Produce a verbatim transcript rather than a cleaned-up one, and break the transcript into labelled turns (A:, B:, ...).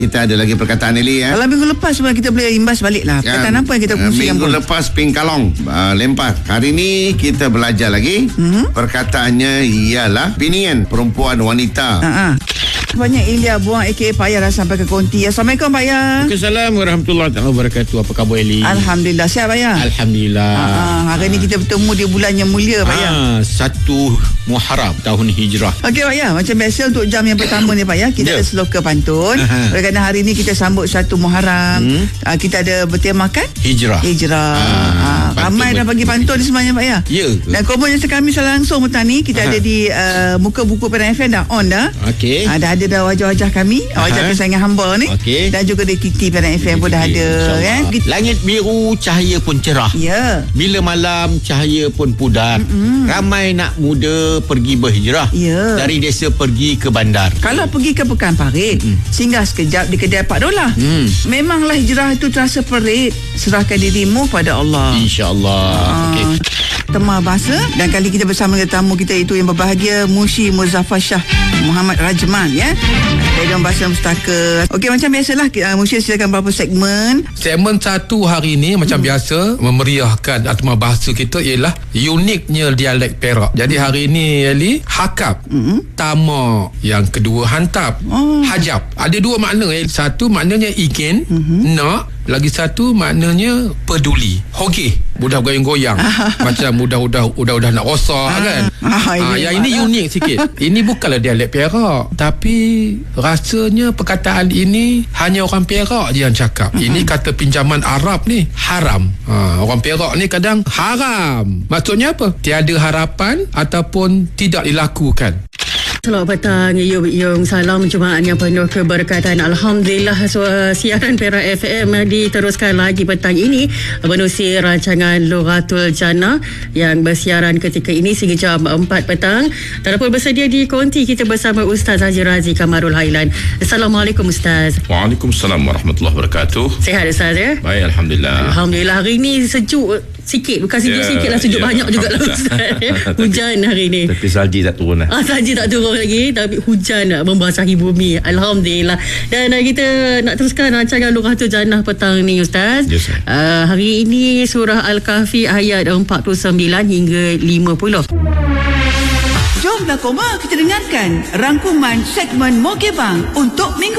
A: Kita ada lagi perkataan Eli ya.
B: Kalau minggu lepas sebenarnya kita boleh imbas balik lah. Perkataan ya, apa yang kita kongsi?
A: Minggu yang lepas pingkalong uh, lempar. Hari ni kita belajar lagi. Mm-hmm. Perkataannya ialah pinian, perempuan, wanita.
B: Uh-huh. Banyak Ilya buang A K A Pak Yah dah sampai ke konti. Assalamualaikum Pak Yah.
C: Waalaikumsalam warahmatullahi wabarakatuh. Apa khabar Eli?
B: Alhamdulillah. Sihat Pak Yah?
C: Alhamdulillah.
B: Uh-huh. Hari ni kita bertemu di bulan yang mulia Pak Yah.
C: Ah, satu Muharram tahun Hijrah.
B: Okey Pak Yah, macam biasa untuk jam yang pertama ni Pak Yah, kita yeah. ada sloka pantun. Uh-huh. Kerana hari ni kita sambut satu Muharram. Hmm. Uh, kita ada bertemakan
C: Hijrah.
B: Hijrah. Ah, uh, ramai dah bagi pantun ni sebenarnya Pak Yah.
C: Ya. Yeah.
B: Dan komunikasi kami secara langsung petang ni kita uh-huh. ada di uh, muka buku Penang F M dah on dah.
C: Okey.
B: Uh, dah ada dah wajah-wajah kami, uh-huh. wajah kesayangan hamba ni.
C: Okay.
B: Dan juga di T T Penang F M pun dah ada kan.
C: Langit biru, cahaya pun cerah.
B: Ya. Yeah.
C: Bila malam, cahaya pun pudar. Mm-hmm. Ramai nak muda pergi berhijrah.
B: Ya. Yeah.
C: Dari desa pergi ke bandar.
B: Kalau pergi ke Pekan Parit, mm-hmm. singgah sekejap di kedai Pak Dolah. Mm. Memanglah hijrah itu terasa perit. Serahkan dirimu pada Allah.
C: InsyaAllah. Uh, Okey.
B: Tema bahasa, dan kali kita bersama dengan tamu kita itu yang berbahagia, Mushi Muzaffar Shah Muhammad Rajman ya. Dari Bahasa Pustaka. Okey, macam biasalah uh, Mushi silakan beberapa segmen.
D: Segmen satu hari ini macam hmm. biasa memeriahkan atma bahasa kita ialah uniknya dialek Perak. Jadi hari ini Eli, hakap, hmm. tama, yang kedua hantap, oh. hajab. Ada dua makna eh. Satu maknanya ingin, hmm. nak, lagi satu maknanya peduli. Hoki, mudah goyang-goyang. Macam mudah-mudah udah-udah nak rosak kan. Ah, ah, yang ini unik sikit. Ini bukanlah dialek Perak, tapi rasanya perkataan ini hanya orang Perak je yang cakap. Ini kata pinjaman Arab ni, haram. Ha, orang Perak ni kadang haram. Maksudnya apa? Tiada harapan ataupun tidak dilakukan.
E: Selamat petang, Yung, Yung. Salam Jumaat yang penuh keberkatan. Alhamdulillah, so, siaran Perak F M diteruskan lagi petang ini menerusi rancangan Lughatul Jannah yang bersiaran ketika ini sehingga jam empat petang. Dan pun bersedia di konti kita bersama Ustaz Haji Razi Kamarul Hailan. Assalamualaikum Ustaz.
F: Waalaikumsalam warahmatullahi wabarakatuh.
E: Sihat Ustaz ya?
F: Baik, Alhamdulillah.
E: Alhamdulillah, hari ini sejuk sikit, bukan sejuk yeah, sikit lah, sejuk yeah, banyak juga lah Ustaz. Hujan hari ni.
F: Tapi salji tak turun lah.
E: Ah, salji tak turun lagi, tapi hujan nak membasahi bumi. Alhamdulillah. Dan uh, kita nak teruskan rancangan Lughatul Jannah petang ni Ustaz. Yes, uh, hari ini surah Al-Kahfi ayat empat puluh sembilan hingga lima puluh.
B: Jom dah koma kita dengarkan rangkuman segmen Mokebang untuk minggu